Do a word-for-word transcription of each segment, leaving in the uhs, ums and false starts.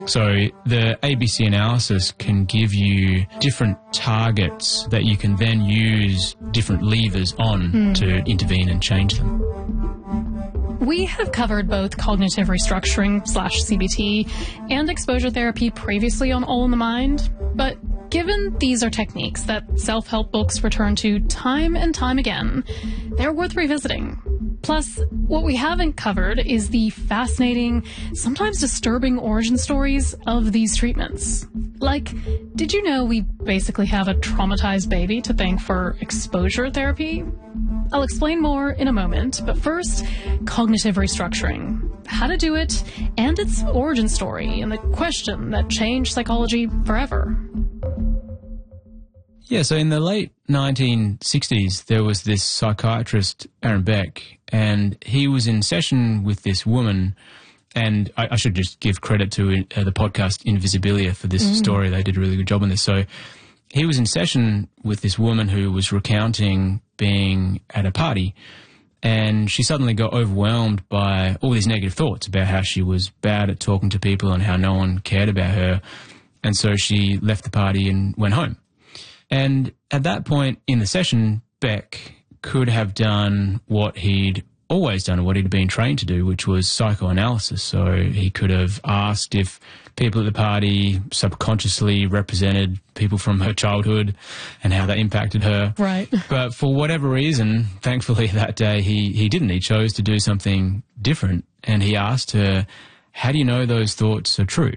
So the A B C analysis can give you different targets that you can then use different levers on mm. to intervene and change them. We have covered both cognitive restructuring slash C B T and exposure therapy previously on All in the Mind, but given these are techniques that self-help books return to time and time again, they're worth revisiting. Plus, what we haven't covered is the fascinating, sometimes disturbing origin stories of these treatments. Like, did you know we basically have a traumatized baby to thank for exposure therapy? I'll explain more in a moment, but first, cognitive restructuring. How to do it, and its origin story, and the question that changed psychology forever. Yeah, so in the late nineteen sixties, there was this psychiatrist, Aaron Beck, and he was in session with this woman, and I, I should just give credit to uh, the podcast Invisibilia for this mm. story. They did a really good job on this. So he was in session with this woman who was recounting being at a party, and she suddenly got overwhelmed by all these negative thoughts about how she was bad at talking to people and how no one cared about her, and so she left the party and went home. And at that point in the session, Beck could have done what he'd always done, what he'd been trained to do, which was psychoanalysis. So he could have asked if people at the party subconsciously represented people from her childhood and how that impacted her. Right. But for whatever reason, thankfully that day he, he didn't. He chose to do something different. And he asked her, how do you know those thoughts are true?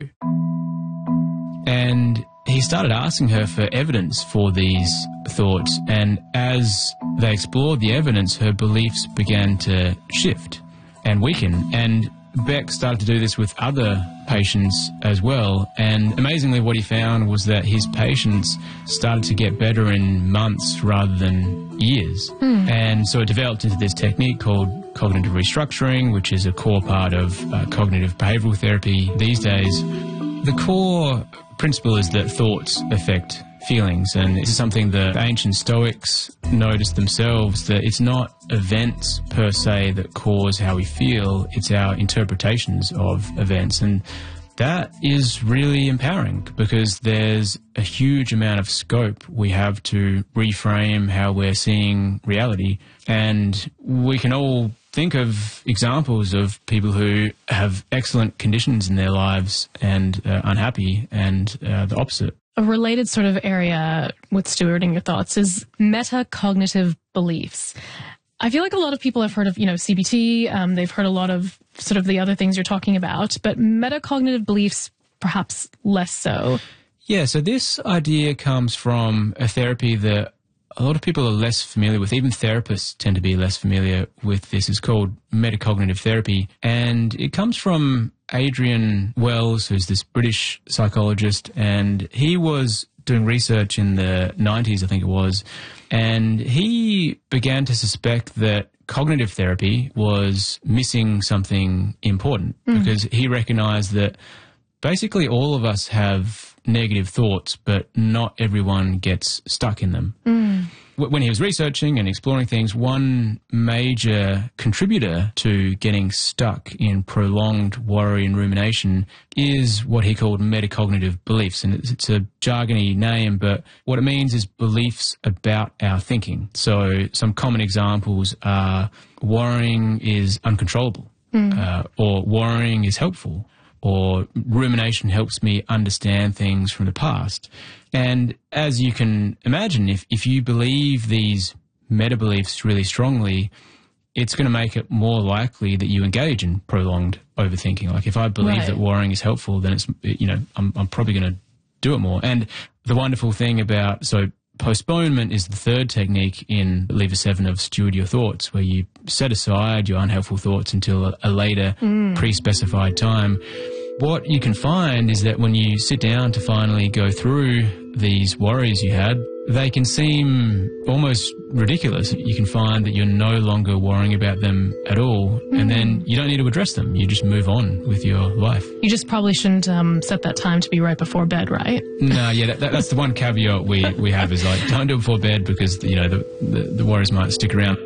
And he started asking her for evidence for these thoughts, and as they explored the evidence, her beliefs began to shift and weaken. And Beck started to do this with other patients as well, and amazingly what he found was that his patients started to get better in months rather than years. Mm. And so it developed into this technique called cognitive restructuring, which is a core part of uh, cognitive behavioural therapy these days. The core principle is that thoughts affect feelings, and this is something the ancient Stoics noticed themselves, that it's not events per se that cause how we feel, it's our interpretations of events. And that is really empowering because there's a huge amount of scope we have to reframe how we're seeing reality. And we can all think of examples of people who have excellent conditions in their lives and uh, unhappy, and uh, the opposite. A related sort of area with stewarding your thoughts is metacognitive beliefs. I feel like a lot of people have heard of, you know, C B T. Um, they've heard a lot of sort of the other things you're talking about, but metacognitive beliefs perhaps less so. Yeah, so this idea comes from a therapy that a lot of people are less familiar with. Even therapists tend to be less familiar with this. It's called metacognitive therapy, and it comes from Adrian Wells, who's this British psychologist, and he was doing research in the nineties, I think it was, and he began to suspect that cognitive therapy was missing something important mm. because he recognized that basically all of us have negative thoughts, but not everyone gets stuck in them. Mm. When he was researching and exploring things, one major contributor to getting stuck in prolonged worry and rumination is what he called metacognitive beliefs. And it's, it's a jargony name, but what it means is beliefs about our thinking. So some common examples are worrying is uncontrollable, mm. uh, or worrying is helpful, or rumination helps me understand things from the past. And as you can imagine, if, if you believe these meta-beliefs really strongly, it's going to make it more likely that you engage in prolonged overthinking. Like if I believe right. that worrying is helpful, then it's, you know, I'm, I'm probably going to do it more. And the wonderful thing about, so postponement is the third technique in Lever seven of Steward Your Thoughts, where you set aside your unhelpful thoughts until a, a later mm. pre-specified time. What you can find is that when you sit down to finally go through these worries you had, they can seem almost ridiculous. You can find that you're no longer worrying about them at all, mm. and then you don't need to address them. You just move on with your life. You just probably shouldn't um, set that time to be right before bed, right? No, yeah, that, that, that's the one caveat we, we have is like, don't do it before bed because, you know, the, the, the worries might stick around.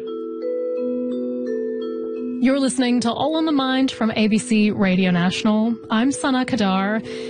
You're listening to All on the Mind from A B C Radio National. I'm Sana Kadar.